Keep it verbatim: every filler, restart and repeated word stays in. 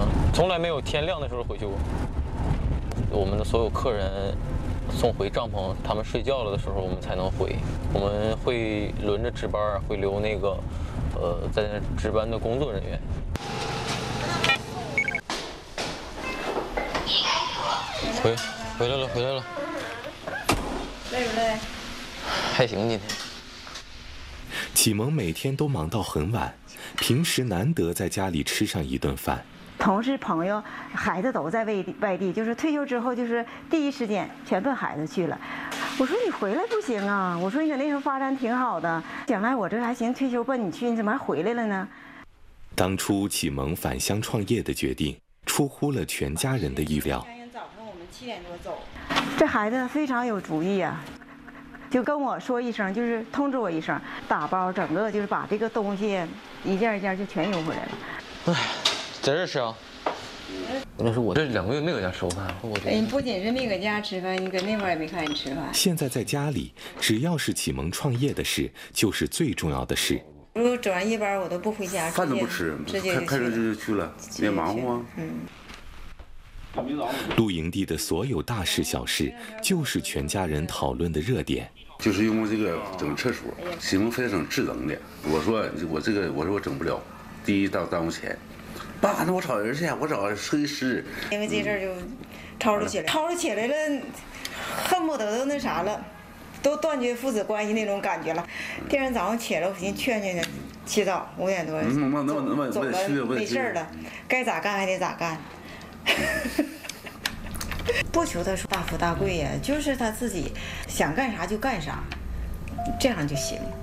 从来没有天亮的时候回去过。我们的所有客人送回帐篷，他们睡觉了的时候，我们才能回。我们会轮着值班，会留那个呃在那值班的工作人员。回回来了，回来了。 累不累？ 还行，今天。 启蒙每天都忙到很晚，平时难得在家里吃上一顿饭。 同事、朋友、孩子都在外地，外地就是退休之后，就是第一时间全奔孩子去了。我说你回来不行啊！我说你搁那时候发展挺好的，将来我这还行，退休奔你去，你怎么还回来了呢？ 当初启蒙返乡创业的决定，出乎了全家人的意料。 早上我们七点多走，这孩子非常有主意啊。就跟我说一声，就是通知我一声，打包整个就是把这个东西一件一件就全邮回来了。 哎，在这吃啊？那是我这两个月没搁家吃过饭。 你不仅是没搁家吃饭，你搁那块也没看你吃饭。 现在在家里，只要是启蒙创业的事，就是最重要的事。 如果走完夜班，我都不回家， 饭都不吃， 直接开开车就去了，也忙活啊。 嗯。 露营地的所有大事小事，就是全家人讨论的热点。 就是用这个整厕所，启蒙非得整智能的。我说我这个我说我整不了，第一耽耽误钱。爸，那我找人去，我找设计师。 因为这事儿就吵吵起来，吵吵起来了，恨不得都那啥了，都断绝父子关系那种感觉了。第二天早上起来，我寻思劝劝他，起早五点多， 嗯，那那那走了没事儿了，该咋干还得咋干。不求他说大富大贵呀，就是他自己想干啥就干啥，这样就行。